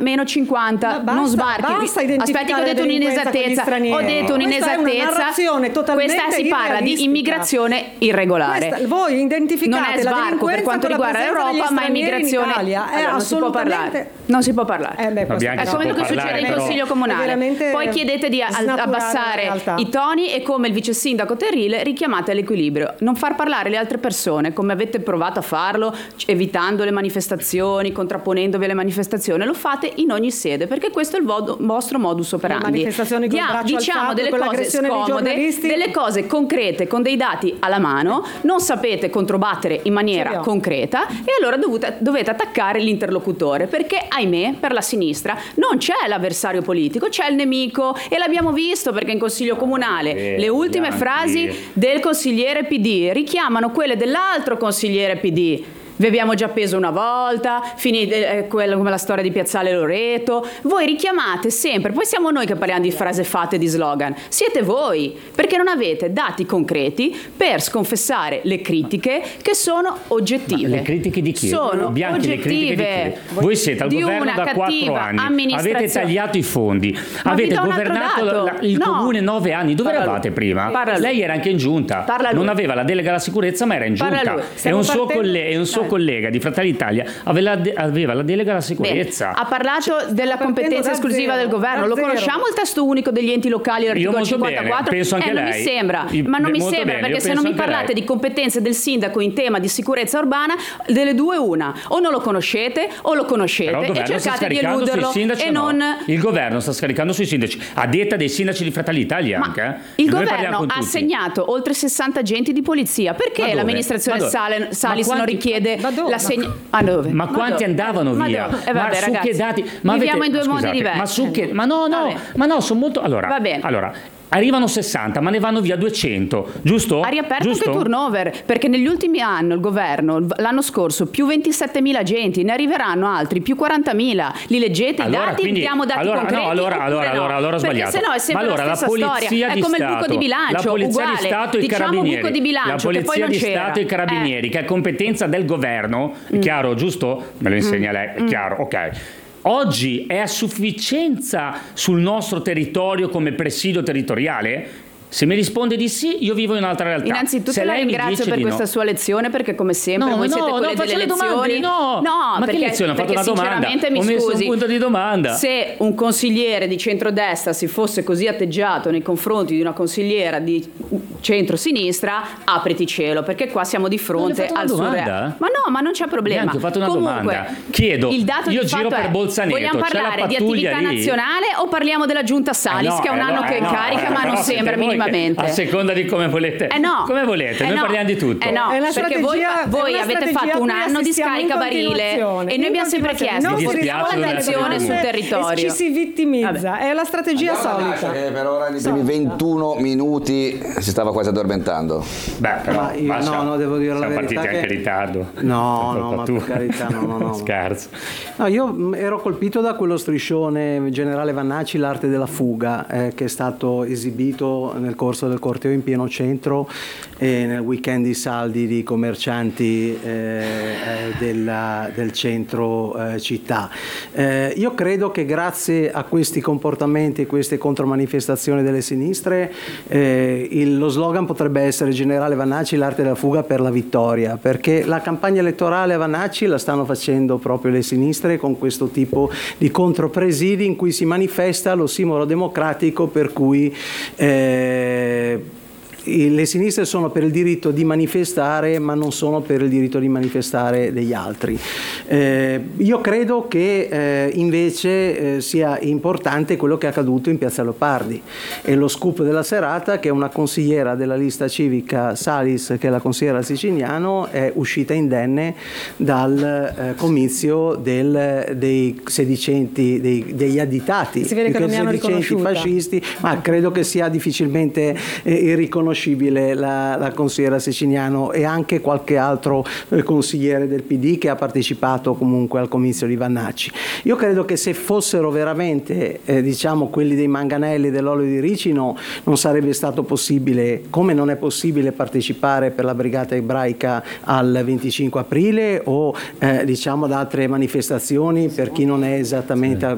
almeno 50, non sbarchi. Aspetti, che ho detto un'inesattezza. Ho detto un'inesattezza. Questa si parla di immigrazione irregolare. Voi identificate non è sbarco per quanto riguarda l'Europa, ma immigrazione. Allora, non si può parlare. Non si può parlare. È come quello che succede in Consiglio Comunale. Poi chiedete di abbassare i toni e, come il vice sindaco Terrile, richiamate all'equilibrio. Non far parlare le altre persone come avete provato a farlo, evitando le manifestazioni, contrapponendovi alle manifestazioni. Lo fate in ogni sede, perché questo è il vostro modus operandi. Diciamo delle cose scomode, delle cose concrete, con dei dati alla mano, non sapete controbattere in maniera concreta, e allora dovete attaccare l'interlocutore, perché ahimè per la sinistra non c'è l'avversario politico, c'è il nemico, e l'abbiamo visto perché in Consiglio Comunale le ultime frasi del consigliere PD richiamano quelle dell'altro consigliere PD. Vi abbiamo già appeso una volta, quello come la storia di Piazzale Loreto. Voi richiamate sempre, poi siamo noi che parliamo di frasi fatte, di slogan. Siete voi, perché non avete dati concreti per sconfessare le critiche che sono oggettive. Ma le critiche di chi? Sono Bianchi, oggettive. Voi siete al governo da 4 anni, avete tagliato i fondi, avete governato il comune 9 anni. Dove eravate prima? Lei era anche in giunta, non aveva la delega alla sicurezza, ma era in giunta. E un suo collega di Fratelli d'Italia aveva la delega alla sicurezza. Bene, ha parlato della competenza esclusiva del governo. Lo conosciamo il testo unico degli enti locali, l'articolo 54? Penso anche non lei. Mi sembra, non mi sembra, perché se non mi parlate di competenze del sindaco in tema di sicurezza urbana, delle due una: o non lo conoscete o lo conoscete e cercate di eluderlo. Il governo sta scaricando sui sindaci, a detta dei sindaci di Fratelli d'Italia anche. Il governo ha assegnato oltre 60 agenti di polizia. Perché l'amministrazione Salis non richiede Ma quanti andavano via? Ma su che dati? Viviamo in due modi diversi. Ma no, sono molto. Allora, arrivano 60, ma ne vanno via 200, giusto? Ha riaperto anche turnover, perché negli ultimi anni il governo, l'anno scorso, più 27.000 agenti, ne arriveranno altri, più 40.000. Li leggete i dati? Diamo dati concreti? Allora ho sbagliato. Perché sennò è sempre la stessa storia. È come il buco di bilancio, la Polizia uguale. di Stato e i Carabinieri. Buco di bilancio, la Polizia di Stato e i Carabinieri, che è competenza del governo, è chiaro, giusto? Me lo insegna lei, è chiaro, ok. Oggi è a sufficienza sul nostro territorio come presidio territoriale? Se mi risponde di sì, io vivo in un'altra realtà. Innanzitutto la ringrazio per questa sua lezione, perché come sempre voi siete quelli delle lezioni. Ma che lezione? Ho fatto una domanda. Ho messo un punto di domanda. Se un consigliere di centrodestra si fosse così atteggiato nei confronti di una consigliera di centrosinistra, apriti cielo, perché qua siamo di fronte al surreale. Ma non c'è problema. Bianchi, ho fatto una domanda. Chiedo, il dato io di giro per Bolzaneto, vogliamo parlare di attività nazionale o parliamo della giunta Salis, che è un anno che è in carica, ma non sembra minimamente. A seconda di come volete. Come volete, noi parliamo di tutto. Perché voi avete fatto un anno di scarica barile e noi abbiamo sempre chiesto l'attenzione sul territorio. Ci si vittimizza, è la strategia solita. Per ora nei primi 21 minuti si stava quasi addormentando. Però no, devo dire la verità. Siamo partiti anche in ritardo. No, ma per carità, no. Scherzo. No, io ero colpito da quello striscione Generale Vannacci, l'arte della fuga, che è stato esibito nel corso del corteo in pieno centro e nel weekend di saldi di commercianti del centro città. Io credo che grazie a questi comportamenti e queste contromanifestazioni delle sinistre lo slogan potrebbe essere: Generale Vannacci, l'arte della fuga per la vittoria, perché la campagna elettorale a Vannacci la stanno facendo proprio le sinistre con questo tipo di contropresidi in cui si manifesta l'ossimoro democratico per cui le sinistre sono per il diritto di manifestare, ma non sono per il diritto di manifestare degli altri. Io credo che invece sia importante quello che è accaduto in Piazza Leopardi, e lo scoop della serata, che una consigliera della lista civica Salis, che è la consigliera Siciliano, è uscita indenne dal comizio dei sedicenti, degli additati, si vede che non mi hanno riconosciuta, fascisti, ma credo che sia difficilmente irriconoscibile la consigliera Siciliano e anche qualche altro consigliere del PD che ha partecipato comunque al comizio di Vannacci. Io credo che se fossero veramente quelli dei manganelli dell'olio di ricino, non sarebbe stato possibile, come non è possibile partecipare per la brigata ebraica al 25 aprile o ad altre manifestazioni per chi non è esattamente